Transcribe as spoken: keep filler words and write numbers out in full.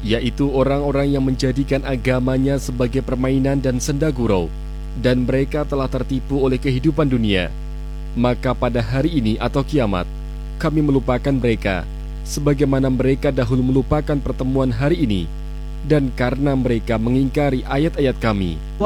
yaitu orang-orang yang menjadikan agamanya sebagai permainan dan senda gurau, dan mereka telah tertipu oleh kehidupan dunia. Maka pada hari ini atau kiamat, kami melupakan mereka, sebagaimana mereka dahulu melupakan pertemuan hari ini, dan karena mereka mengingkari ayat-ayat kami.